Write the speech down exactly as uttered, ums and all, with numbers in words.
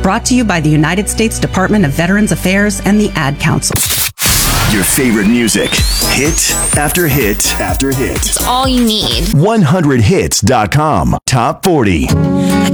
Brought to you by the United States Department of Veterans Affairs and the Ad Council. Your favorite music. Hit after hit after hit. It's all you need. one hundred hits dot com. Top forty.